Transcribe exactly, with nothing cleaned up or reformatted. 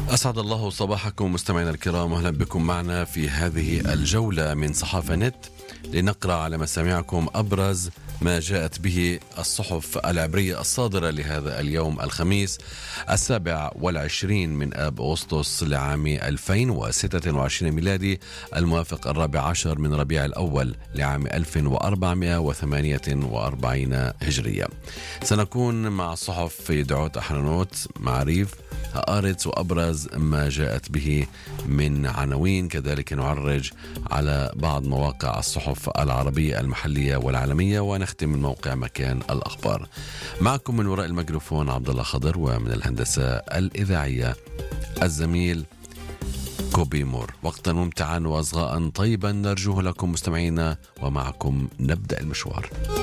أسعد الله صباحكم مستمعينا الكرام، أهلا بكم معنا في هذه الجولة من صحافة نت لنقرأ على مسامعكم أبرز ما جاءت به الصحف العبرية الصادرة لهذا اليوم الخميس السابع والعشرين من آب أغسطس لعام ألفين وستة وعشرين ميلادي، الموافق الرابع عشر من ربيع الأول لعام ألف وأربعمائة وثمانية وأربعين هجرية. سنكون مع الصحف في دعوة أحرنوت معريف هآرتس وأبرز ما جاءت به من عناوين، كذلك نعرج على بعض مواقع الصحف العربية المحلية والعالمية، ونختم من موقع مكان الأخبار. معكم من وراء الميكروفون عبد الله خضر، ومن الهندسة الإذاعية الزميل كوبي مور. وقتا ممتعا وأصغاء طيبا نرجوه لكم مستمعينا، ومعكم نبدأ المشوار.